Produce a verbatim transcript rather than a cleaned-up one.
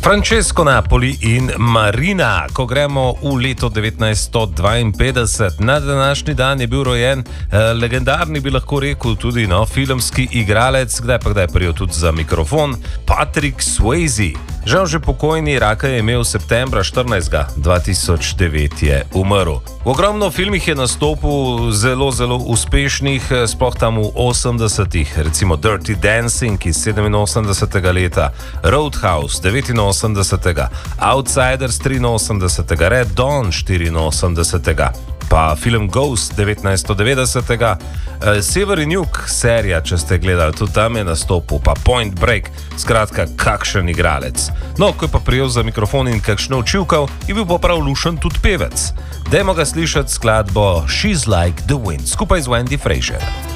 Francesco Napoli in Marina. Ko gremo v leto devetnajststo dvainpetdeset, na današnji dan je bil rojen eh, legendarni, bi lahko rekel, tudi no, filmski igralec, kdaj pa kdaj prijel tudi za mikrofon, Patrick Swayze. Žal že pokojni, raka je imel septembra štirinajstega dva tisoč devet je umrl. V ogromno filmih je nastopil, zelo, zelo uspešnih, sploh tam v osemdesetih, recimo Dirty Dancing iz sedeminosemdesetega leta, Roadhouse devetinosemdesetega, Outsiders triinosemdesetega, Red Dawn štiriinosemdesetega, pa film Ghost devetnajststo devetdesetega, Sever in Jug serija, če ste gledali, tudi tam je nastopil, pa Point Break, skratka, kakšen igralec. No, ko je pa prijel za mikrofon in kakšno učivkal, je bil pa prav lušen tudi pevec. Dajmo ga slišati skladbo She's Like the Wind skupaj z Wendy Frazier.